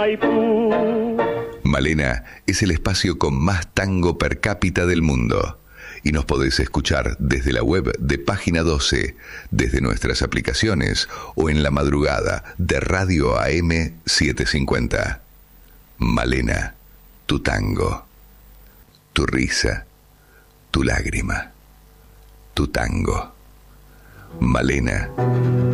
Malena es el espacio con más tango per cápita del mundo. Y nos podés escuchar desde la web de Página 12, desde nuestras aplicaciones o en la madrugada de Radio AM 750. Malena, tu tango, tu risa, tu lágrima, tu tango. Malena.